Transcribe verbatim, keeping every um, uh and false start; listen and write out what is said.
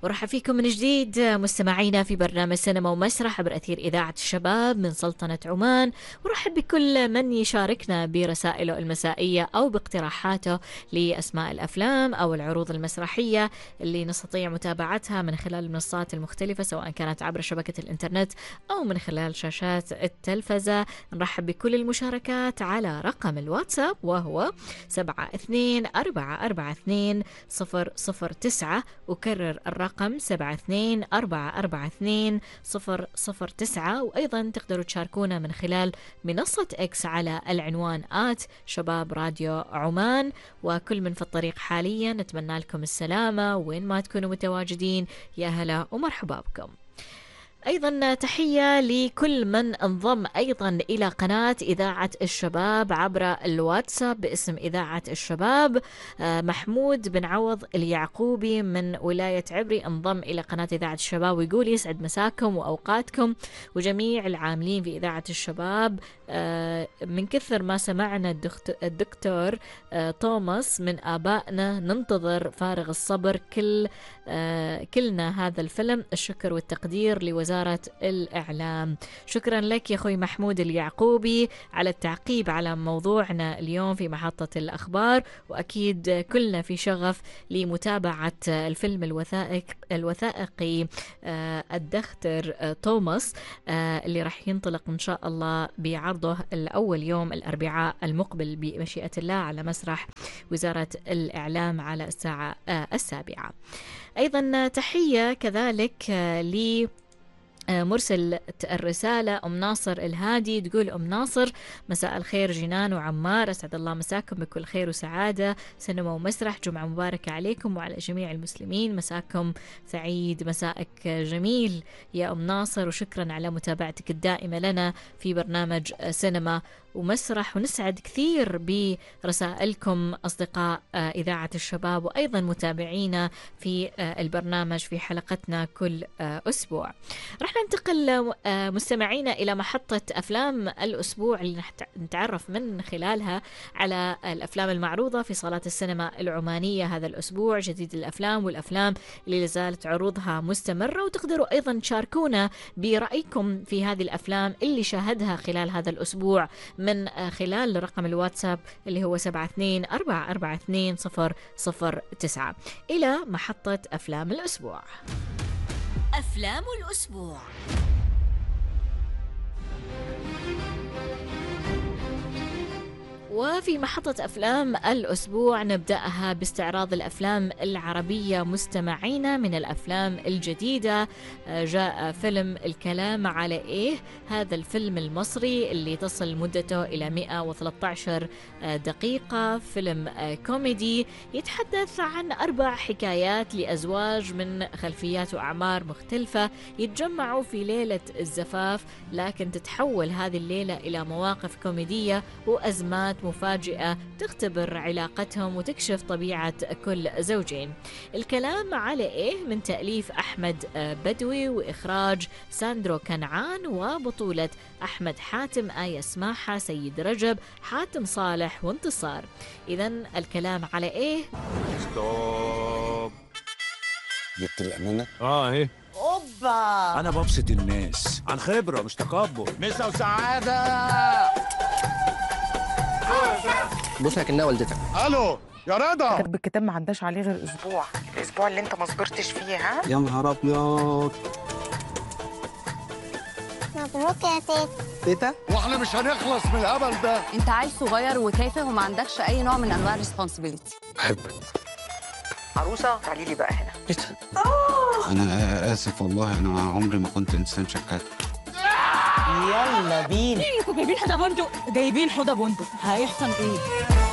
ورحب فيكم من جديد مستمعينا في برنامج سينما ومسرح عبر أثير إذاعة الشباب من سلطنة عمان. ورحب بكل من يشاركنا برسائله المسائية أو باقتراحاته لأسماء الأفلام أو العروض المسرحية اللي نستطيع متابعتها من خلال المنصات المختلفة، سواء كانت عبر شبكة الإنترنت أو من خلال شاشات التلفزة. نرحب بكل المشاركات على رقم الواتساب وهو سبعة اثنين أربعة أربعة اثنين صفر صفر تسعة، وكرر الرقم سبعة اثنين أربعة أربعة اثنين صفر صفر تسعة. وأيضا تقدروا تشاركونا من خلال منصة إكس على العنوان آت شباب راديو عمان. وكل من في الطريق حاليا نتمنى لكم السلامة وين ما تكونوا متواجدين، يا هلا ومرحبا بكم. أيضا تحية لكل من انضم أيضا إلى قناة إذاعة الشباب عبر الواتساب باسم إذاعة الشباب. محمود بن عوض اليعقوبي من ولاية عبري انضم إلى قناة إذاعة الشباب ويقول يسعد مساكم وأوقاتكم وجميع العاملين في إذاعة الشباب. من كثر ما سمعنا الدكتور توماس من آبائنا ننتظر فارغ الصبر كل كلنا هذا الفيلم. الشكر والتقدير لوزارة الإعلام. شكرا لك يا أخوي محمود اليعقوبي على التعقيب على موضوعنا اليوم في محطة الأخبار، وأكيد كلنا في شغف لمتابعة الفيلم الوثائق الوثائقي الدكتور توماس اللي راح ينطلق إن شاء الله بعرضه الأول يوم الأربعاء المقبل بمشيئة الله على مسرح وزارة الإعلام على الساعة السابعة. أيضا تحية كذلك ل مرسل الرسالة أم ناصر الهادي، تقول أم ناصر مساء الخير جنان وعمار، أسعد الله مساكم بكل خير وسعادة، سينما ومسرح، جمعة مباركة عليكم وعلى جميع المسلمين، مساكم سعيد، مساءك جميل يا أم ناصر، وشكرا على متابعتك الدائمة لنا في برنامج سينما ومسرح. ونسعد كثير برسائلكم أصدقاء إذاعة الشباب وأيضا متابعينا في البرنامج في حلقتنا كل أسبوع. رح ننتقل مستمعينا إلى محطة أفلام الأسبوع اللي نتعرف من خلالها على الأفلام المعروضة في صالات السينما العمانية هذا الأسبوع، جديد الأفلام والأفلام اللي لازالت عروضها مستمرة. وتقدروا أيضا تشاركونا برأيكم في هذه الأفلام اللي شاهدها خلال هذا الأسبوع من خلال رقم الواتساب اللي هو سبعة اثنين أربعة أربعة اثنين صفر صفر تسعة. إلى محطة أفلام الأسبوع. أفلام الأسبوع. وفي محطة أفلام الأسبوع نبدأها باستعراض الأفلام العربية مستمعينا. من الأفلام الجديدة جاء فيلم الكلام على إيه، هذا الفيلم المصري اللي تصل مدته إلى مئة وثلاثة عشر دقيقة، فيلم كوميدي يتحدث عن أربع حكايات لأزواج من خلفيات وأعمار مختلفة يتجمعوا في ليلة الزفاف، لكن تتحول هذه الليلة إلى مواقف كوميدية وأزمات مفاجئة تختبر علاقتهم وتكشف طبيعة كل زوجين. الكلام على إيه من تأليف أحمد بدوي وإخراج ساندرو كنعان وبطولة أحمد حاتم، آية سماحة، سيد رجب، حاتم صالح وانتصار. إذن الكلام على إيه؟ ستوب. جبت الأمانة؟ اه ايه اوبا، انا ببسط الناس عن خبرة مش تكبر. مسا وسعادة. بص لكنها والدتك. الو يا رضا، كاتب الكتاب ما عداش عليه غير اسبوع، الاسبوع اللي انت ما صبرتش فيه. ها يا نهار ابيض. مبروك يا تيتا. تيتا؟ واحنا مش هنخلص من الهبل ده. انت عيل صغير وتافه وما عندكش اي نوع من انواع الريسبونسبيلتي. بحبك. عروسه تعالي لي بقى هنا. تيتا. انا اسف والله، انا عمري ما كنت انسان شكاك. يلا بينا. جايبين حدا بندق، جايبين حدا بندق، هيحصل ايه؟